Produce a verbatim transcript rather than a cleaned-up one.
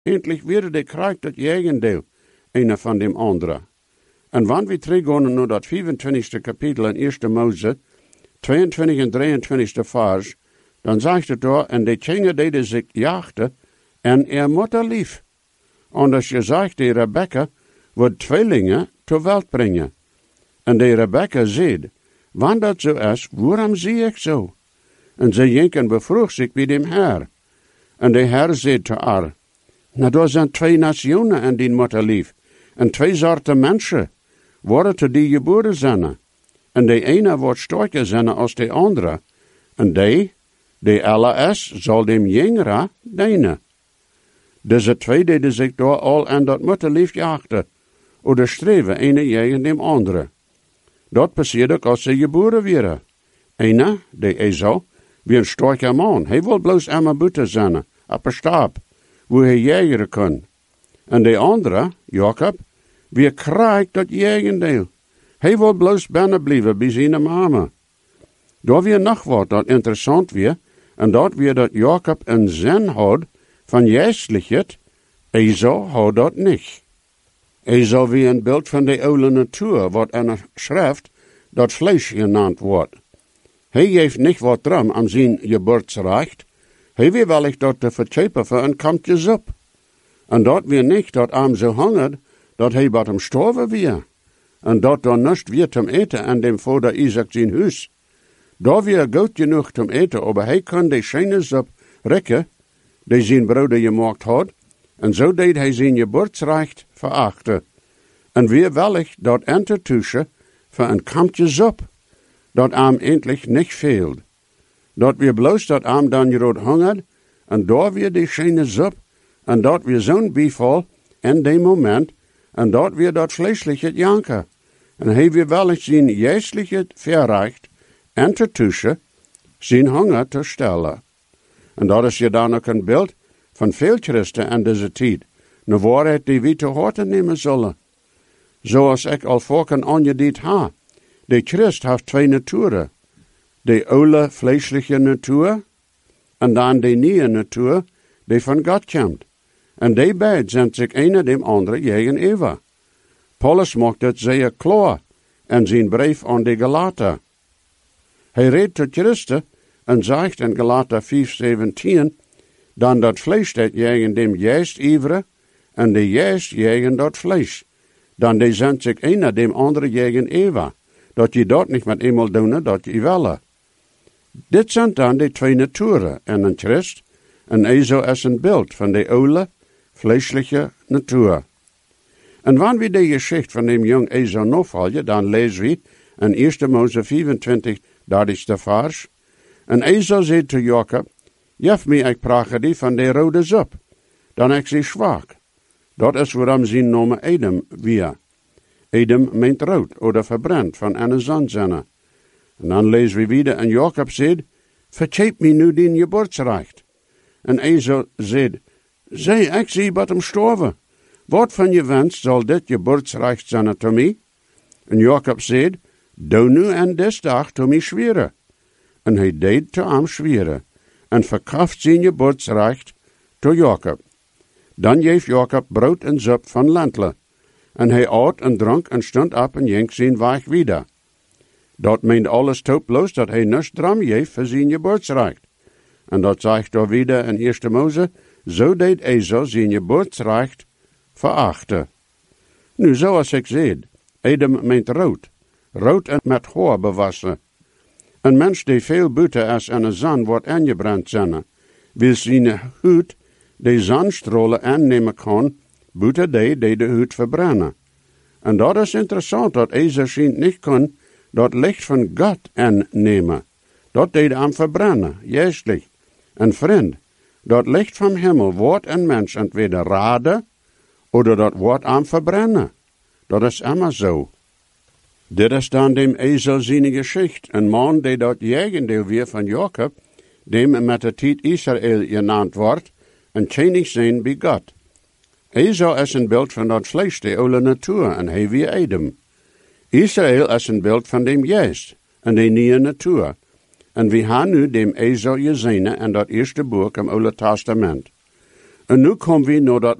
Endlich weer de krijgt dat jegendeel, een van dem andere. En wanneer we teruggaan naar dat vierentwintigste kapitel in Eerste Mose, tweeëntwintig en drieëntwintigste vers, dan zegt het daar, en de kingen deden zich jachten, en er moeder lief. En als je zegt, de Rebecca wordt tweelingen ter welt brengen. En de Rebecca zegt, wanneer dat zo is, waarom zie ik zo? En ze jenken bevroeg zich bij dem Heer. En de Heer zei te haar, nou, daar zijn twee nationen en die moeder lief, en twee soorten mensen, worden te die geboren zijn. En de ene wordt sterker zijn als de andere, en die, die alle is, zal dem jongere dienen. Deze twee deden zich door al aan dat moederlief jachten, oder streven ene tegen dem andere. Dat passeerde ook als ze geboren werden. Ene, de Esau, wie een sterker man, hij wil bloos aan buiten zijn, op een stap, waar hij jagen kan. En de andere, Jacob, wie krijgt dat jagendeel. Hij wil bloos binnen blijven bij zijn mama. Daar weer nog wat dat interessant weer, en dat weer dat Jacob een zin had van geestelijkheid, Esau had dat niet. Esau weer een beeld van de oude natuur, wat in de schrift dat vlees genaamd wordt. Hij heeft niet wat drum aan zijn geboortsrecht, hij wil wellicht dat te verchepen voor een kampje soep. En dat weer niet dat arm zo hangert, dat hij wat hem storven weer. En dat dan nust weer te eten aan dem vader Isaac zijn huis. Daar weer goed genoeg te eten, maar hij kan de schijne soep rekken, die zijn broeder gemaakt had, en zo deed hij zijn geboortsrecht verachten. En weer wellicht dat entertussen voor een kampje soep, dat arm endlich niet veelt. Dat weer bloos dat arm dan rood hongert, en daar weer die schijne soep, en dat weer zo'n bieval in die moment, en dat weer dat vleeselijke janken. En hij weer wellicht zijn geestelijke verrecht, entertussen zijn honger te stellen. En dat is je dan ook een beeld van veel christen in deze tijd, een waarheid die we te horen nemen zullen. Zoals ik al vorken aangediend ha. De Christ heeft twee naturen. De oude vleeselijke natuur, en dan de nieuwe natuur, die van God komt. En die beiden zijn zich een dem andere tegenover. Paulus maakt het zeer klaar in zijn brief aan de Galater. Hij redt tot Christen en zegt in Galater vijf zeventien, dan dat vlees dat tegen dem geest iveren, en de geest tegen dat vlees. Dan die zijn zich een dem andere tegenover, dat je dat niet met eenmaal doen, dat je willen. Dit zijn dan de twee naturen en een Christ, en Esau is een beeld van de oude, vleeselijke natuur. En wanneer we de geschichte van dem jong Esau navolgen, dan lezen we in Eerste Mose vierentwintig, dertigste vers. En Esau zei te Jacob, jef me ik prage die van de rode soep, dan ik zie zwak. Dat is waarom zijn naam Edom weer. Edom meent rood, oder verbrand van een zonzenne. En dan lezen we weer, en Jacob zei, vercheep me nu die geboortsrecht. En Esau zei, zij, ik zie wat hem storven. Wat van je wens zal dit geboortsrecht zijn te mij? En Jacob zei, doe nu en des dag te mij zweren. En hij deed te hem zweren, en verkauft zijn geboortsrecht te Jacob. Dan geeft Jacob brood en soep van lentle. En hij at en dronk en stond op en ging zijn weg wieder. Dat meent alles tooploos dat hij niks dram geeft voor zijn geboortsrecht. En dat zegt daar wieder in Eerste Mose, zo deed Esau zijn geboortsrecht verachten. Nu, zoals ik zei, Edom meent rood. Rood en met haar bewassen. Een mens die veel buiten is en de zon wordt aangebrand zijn, wil zijn huid de zonstralen aannemen kan, buiten die die de huid verbrennen. En dat is interessant dat Esau schijnt niet kan dat licht van God aannemen. Dat deed hem verbrennen, geestelijk. En vriend, dat licht van hemel wordt een mens entweder raden, oder dat wordt hem verbrennen. Dat is immer zo. Dit is dan dem Esau zijn geschichte. Een man die dat jegendeel weer van Jacob, dem met de tijd Israël genaamd wordt, en tjenig zijn bij God. Esau is een beeld van dat vlees, de oude natuur, en hij weer Edom. Israël is een beeld van dem geest, en de nieuwe natuur. En we gaan nu dem Esau gezien in dat eerste boek im Oude Testament. En nu komen we naar dat